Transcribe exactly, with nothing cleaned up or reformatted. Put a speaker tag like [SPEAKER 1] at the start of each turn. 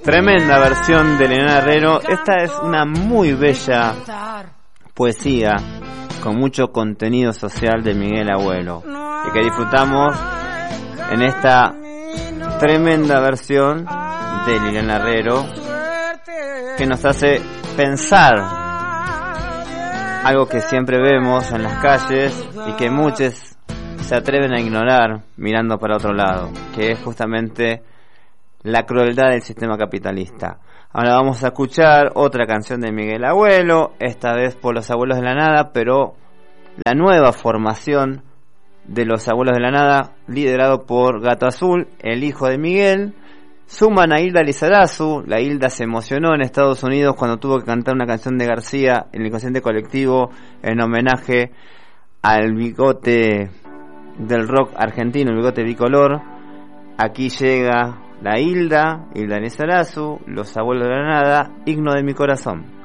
[SPEAKER 1] Tremenda versión de Liliana Herrero. Esta es una muy bella poesía con mucho contenido social de Miguel Abuelo y que disfrutamos en esta tremenda versión de Liliana Herrero, que nos hace pensar algo que siempre vemos en las calles y que muchos se atreven a ignorar mirando para otro lado, que es justamente la crueldad del sistema capitalista. Ahora vamos a escuchar otra canción de Miguel Abuelo, esta vez por Los Abuelos de la Nada, pero la nueva formación de Los Abuelos de la Nada, liderado por Gato Azul, el hijo de Miguel. Suman a Hilda Lizarazu. La Hilda se emocionó en Estados Unidos cuando tuvo que cantar una canción de García en el Inconsciente Colectivo en homenaje al bigote del rock argentino, el bigote bicolor. Aquí llega la Hilda, Hilda Lizarazu, Los Abuelos de la Nada, Himno de mi corazón.